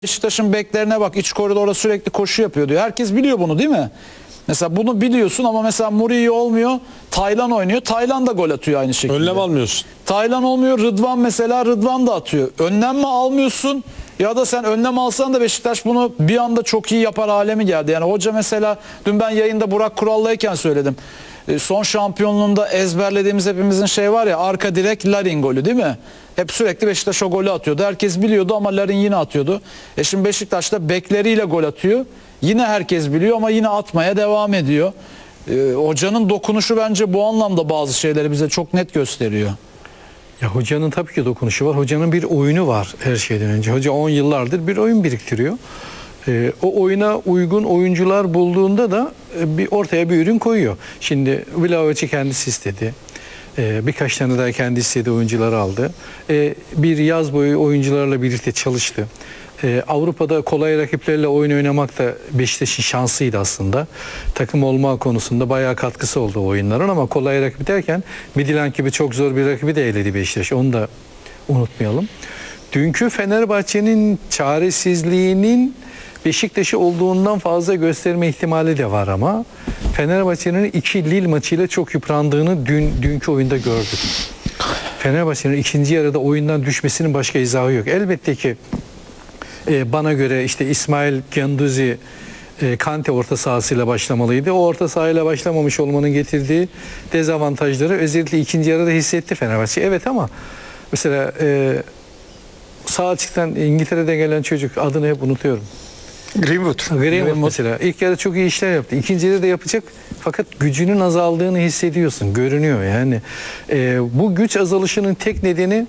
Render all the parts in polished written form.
Beşiktaş'ın beklerine bak, iç koridorda sürekli koşu yapıyor diyor. Herkes biliyor bunu, değil mi? Mesela bunu biliyorsun ama mesela Muriyi olmuyor. Taylan oynuyor. Taylan da gol atıyor aynı şekilde. Önlem almıyorsun. Taylan olmuyor. Rıdvan mesela, Rıdvan da atıyor. Önlem mi almıyorsun? Ya da sen önlem alsan da Beşiktaş bunu bir anda çok iyi yapar hale mi geldi? Yani hoca mesela, dün ben yayında Burak Kural'layken söyledim. Son şampiyonluğunda ezberlediğimiz hepimizin şey var ya, arka direk Larin golü, değil mi? Hep sürekli Beşiktaş o golü atıyordu. Herkes biliyordu ama Larin yine atıyordu. Şimdi Beşiktaş'ta bekleriyle gol atıyor. Yine herkes biliyor ama yine atmaya devam ediyor. Hocanın dokunuşu bence bu anlamda bazı şeyleri bize çok net gösteriyor. Ya hocanın tabii ki dokunuşu var. Hocanın bir oyunu var her şeyden önce. Hoca 10 yıllardır bir oyun biriktiriyor. O oyuna uygun oyuncular bulduğunda da ortaya bir ürün koyuyor. Şimdi Vlahovic'i kendisi istedi. Birkaç tane daha kendi istediği oyuncuları aldı. Bir yaz boyu oyuncularla birlikte çalıştı. Avrupa'da kolay rakiplerle oyun oynamak da Beşiktaş'ın şansıydı aslında. Takım olma konusunda bayağı katkısı oldu o oyunların, ama kolay rakip derken Midtjylland gibi çok zor bir rakibi de eledi Beşiktaş. Onu da unutmayalım. Dünkü Fenerbahçe'nin çaresizliğinin Beşiktaş'ı olduğundan fazla gösterme ihtimali de var, ama Fenerbahçe'nin 2 Lille maçıyla çok yıprandığını dünkü oyunda gördük. Fenerbahçe'nin ikinci yarıda oyundan düşmesinin başka izahı yok. Elbette ki bana göre işte İsmail Guendouzi, Kante orta sahasıyla başlamalıydı. O orta sahayla başlamamış olmanın getirdiği dezavantajları özellikle ikinci yarıda hissetti Fenerbahçe. Evet, ama mesela sağ açıktan İngiltere'den gelen çocuk, adını hep unutuyorum. Greenwood mesela ilk yarıda çok iyi işler yaptı. İkinci yarıda yapacak, fakat gücünün azaldığını hissediyorsun. Görünüyor yani. Bu güç azalışının tek nedeni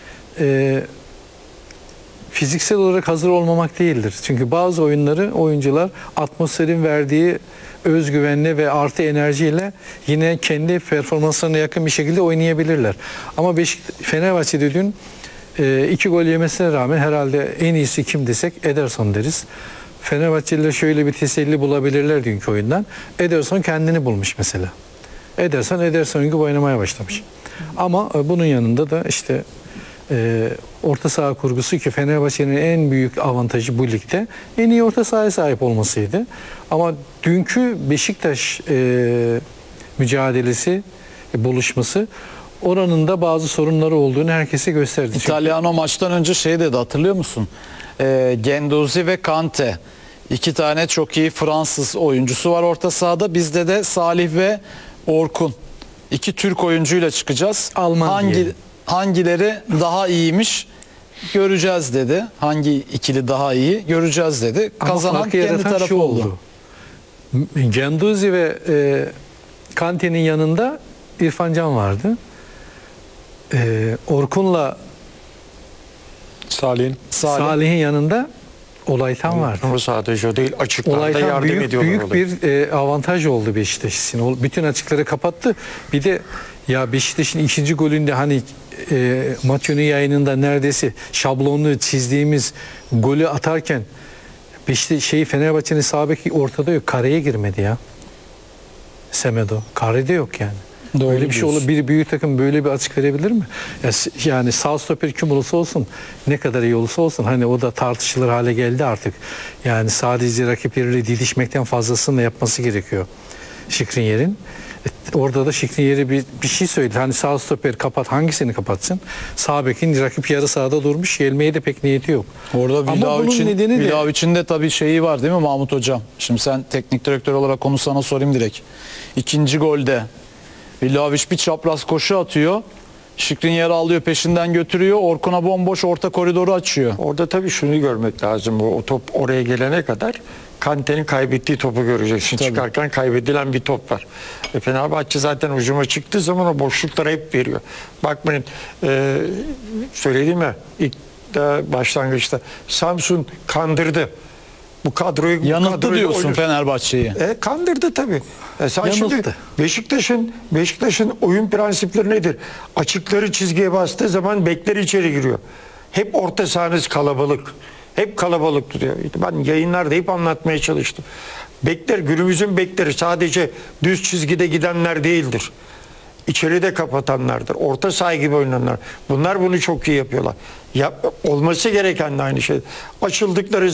fiziksel olarak hazır olmamak değildir. Çünkü bazı oyuncular atmosferin verdiği özgüvenle ve artı enerjiyle yine kendi performanslarına yakın bir şekilde oynayabilirler. Ama Fenerbahçe'de dün 2 gol yemesine rağmen herhalde en iyisi kim desek Ederson deriz. Fenerbahçeliler şöyle bir teselli bulabilirler dünkü oyundan. Ederson kendini bulmuş mesela. Ederson gibi oynamaya başlamış. Ama bunun yanında da işte orta saha kurgusu, ki Fenerbahçe'nin en büyük avantajı bu ligde en iyi orta sahaya sahip olmasıydı. Ama dünkü Beşiktaş mücadelesi, buluşması oranın da bazı sorunları olduğunu herkese gösterdi. İtalyano maçtan önce şey dedi, hatırlıyor musun? Guendouzi ve Kante, 2 tane çok iyi Fransız oyuncusu var orta sahada. Bizde de Salih ve Orkun, 2 Türk oyuncuyla çıkacağız. Hangileri daha iyiymiş göreceğiz dedi. Hangi ikili daha iyi göreceğiz dedi. Kazanan kendi tarafı oldu. Guendouzi ve Kante'nin yanında İrfan Can vardı. Orkun'la Salih'in yanında Olaytan vardı. Ama sadece o değil, açıklarda Olaytan yardım ediyorlar. Büyük bir avantaj oldu Beşiktaş için. Bütün açıkları kapattı. Bir de ya Beşiktaş'ın ikinci golünde hani maç önü yayınında neredeyse şablonlu çizdiğimiz golü atarken Fenerbahçe'nin sağ beki ortada yok. Kareye girmedi ya. Semedo. Karede yok yani. Doğru böyle bir şey diyorsun. olur. Bir büyük takım böyle bir açık verebilir mi? Yani sağ stoper kim olursa olsun, ne kadar iyi olursa olsun, hani o da tartışılır hale geldi artık. Yani sadece rakipleriyle didişmekten fazlasını da yapması gerekiyor Skriniar'ın. Orada da Skriniar'ı bir şey söyledi. Hani sağ stoper kapat, hangisini kapatsın? Sağ bekin rakip yarı sahada durmuş. Gelmeye de pek niyeti yok. Orada Vlahovic'in de tabii şeyi var, değil mi Mahmut Hocam? Şimdi sen teknik direktör olarak onu sana sorayım direkt. İkinci golde Vlahovic bir çapraz koşu atıyor. Skriniar'ı alıyor, peşinden götürüyor. Orkun'a bomboş orta koridoru açıyor. Orada tabii şunu görmek lazım. O top oraya gelene kadar Kante'nin kaybettiği topu göreceksin. Tabii. Çıkarken kaybedilen bir top var. Fenerbahçe zaten hücuma çıktığı zaman o boşlukları hep veriyor. Bakmayın, söyledim ya ilk başlangıçta, Samsun kandırdı. Bu kadroyu Yanılttı diyorsun Fenerbahçe'yi. Kandırdı tabii. Sen şimdi Beşiktaş'ın oyun prensipleri nedir? Açıkları çizgiye bastığı zaman bekler içeri giriyor. Hep orta sahanız kalabalık. Hep kalabalık tutuyor. Ben yayınlarda hep anlatmaya çalıştım. Bekler, günümüzün bekleri sadece düz çizgide gidenler değildir. içeride kapatanlardır. Orta saha gibi oynananlar. Bunlar bunu çok iyi yapıyorlar. Olması gereken de aynı şey. Açıldıkları